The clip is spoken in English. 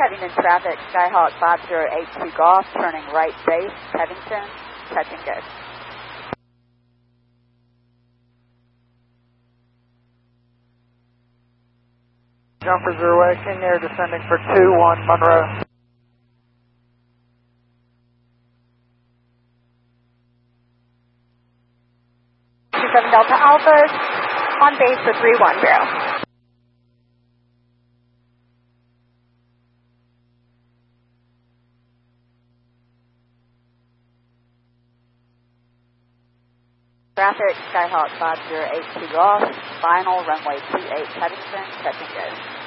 Covington traffic, Skyhawk 5082 Golf, turning right base, Covington, touch and go. Jumpers are away, King Air descending for 2-1 Monroe. 27 Delta Alpha, on base for 310. Traffic, Skyhawk 5082 Golf, final runway 28 Covington, touch and go.